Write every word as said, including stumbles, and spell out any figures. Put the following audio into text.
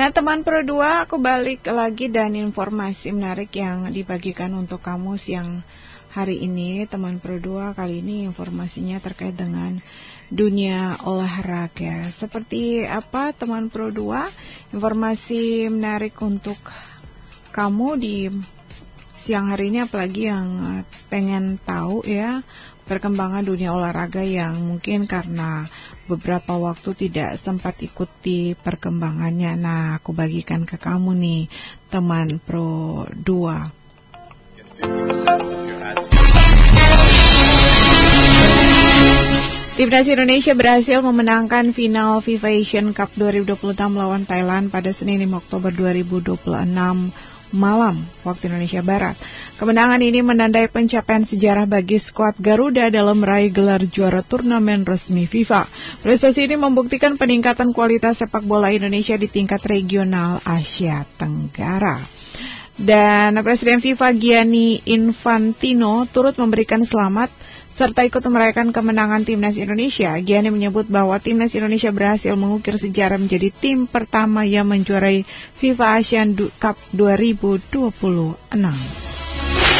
Nah, teman Pro dua, aku balik lagi dan informasi menarik yang dibagikan untuk kamu siang hari ini. Teman Pro dua, kali ini informasinya terkait dengan dunia olahraga. Seperti apa teman Pro dua? Informasi menarik untuk kamu di siang hari ini, apalagi yang pengen tahu ya perkembangan dunia olahraga yang mungkin karena beberapa waktu tidak sempat ikuti perkembangannya. Nah, aku bagikan ke kamu nih, teman Pro dua. Timnas Indonesia berhasil memenangkan final FIFA Asian Cup dua ribu dua puluh enam melawan Thailand pada Senin lima Oktober dua ribu dua puluh enam malam waktu Indonesia Barat. Kemenangan ini menandai pencapaian sejarah bagi skuad Garuda dalam meraih gelar juara turnamen resmi FIFA. Prestasi ini membuktikan peningkatan kualitas sepak bola Indonesia di tingkat regional Asia Tenggara. Dan Presiden FIFA Gianni Infantino turut memberikan selamat serta ikut merayakan kemenangan Timnas Indonesia. Gianni menyebut bahwa Timnas Indonesia berhasil mengukir sejarah menjadi tim pertama yang menjuarai FIFA Asian Cup dua ribu dua puluh enam.